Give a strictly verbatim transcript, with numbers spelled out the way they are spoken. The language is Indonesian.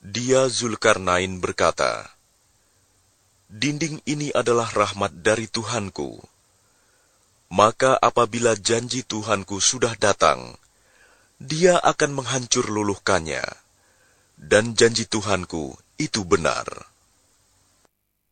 Dia Zulkarnain berkata, "Dinding ini adalah rahmat dari Tuhanku. Maka apabila janji Tuhanku sudah datang, dia akan menghancur luluhkannya. Dan janji Tuhanku itu benar."